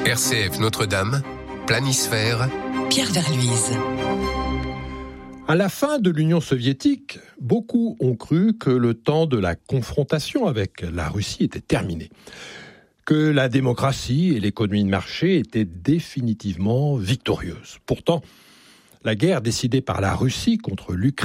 RCF Notre-Dame, Planisphère, Pierre Verluise. À la fin de l'Union soviétique, beaucoup ont cru que le temps de la confrontation avec la Russie était terminé, que la démocratie et l'économie de marché étaient définitivement victorieuses. Pourtant, la guerre décidée par la Russie contre l'Ukraine